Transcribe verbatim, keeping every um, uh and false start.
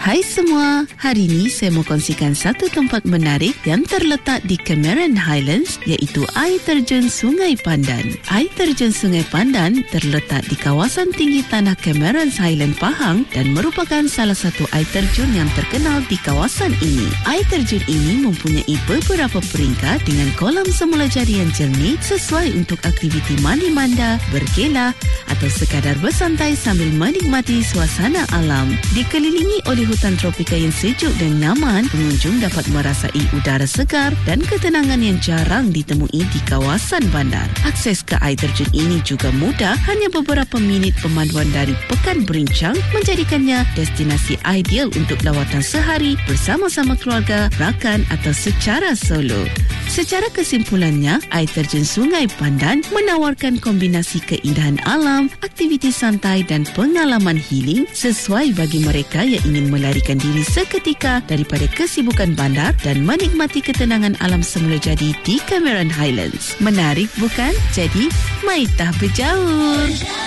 Hai semua, hari ini saya mau kongsikan satu tempat menarik yang terletak di Cameron Highlands, iaitu air terjun Sungai Pandan. Air terjun Sungai Pandan terletak di kawasan tinggi tanah Cameron Highlands Pahang dan merupakan salah satu air terjun yang terkenal di kawasan ini. Air terjun ini mempunyai beberapa peringkat dengan kolam semula jadi yang jernih sesuai untuk aktiviti mandi manda, berkelah atau sekadar bersantai sambil menikmati suasana alam. Dikelilingi oleh hutan tropika yang sejuk dan nyaman, pengunjung dapat merasai udara segar dan ketenangan yang jarang ditemui di kawasan bandar. Akses ke air terjun ini juga mudah, hanya beberapa minit pemanduan dari Pekan Berincang menjadikannya destinasi ideal untuk lawatan sehari bersama-sama keluarga, rakan atau secara solo. Secara kesimpulannya, air terjun Sungai Pandan menawarkan kombinasi keindahan alam, aktiviti santai dan pengalaman healing sesuai bagi mereka yang ingin melarikan diri seketika daripada kesibukan bandar dan menikmati ketenangan alam semula jadi di Cameron Highlands. Menarik bukan? Jadi, mai tah berjauh!